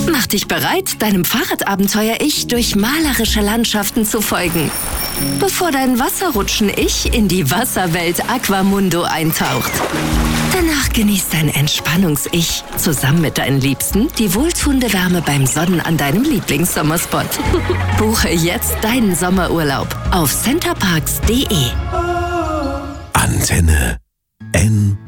Mach dich bereit, deinem Fahrradabenteuer-Ich durch malerische Landschaften zu folgen, bevor dein Wasserrutschen-Ich in die Wasserwelt Aquamundo eintaucht. Danach genießt dein Entspannungs-Ich zusammen mit deinen Liebsten die wohltuende Wärme beim Sonnen an deinem Lieblingssommerspot. Buche jetzt deinen Sommerurlaub auf centerparks.de. Antenne NRW.